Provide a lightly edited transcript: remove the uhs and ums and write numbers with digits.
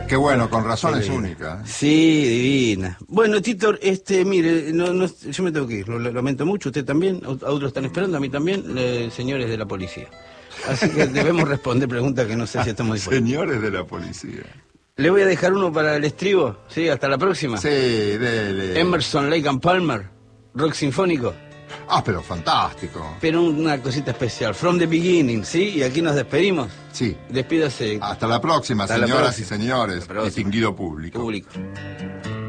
qué bueno, con razón es única. Sí, divina. Bueno, Tito, mire, yo me tengo que ir, lo lamento mucho, usted también, a otros están esperando, a mí también, señores de la policía. Así que debemos responder preguntas que no sé si estamos dispuestos. Señores de la policía. Le voy a dejar uno para el estribo, ¿sí? Hasta la próxima. Sí, dele. Emerson, Lake and Palmer, rock sinfónico. Ah, pero fantástico. Pero una cosita especial, From the Beginning, ¿sí? Y aquí nos despedimos. Sí. Despídase. Hasta la próxima, Hasta la señoras próxima. y señores, Hasta la próxima. distinguido público. Público.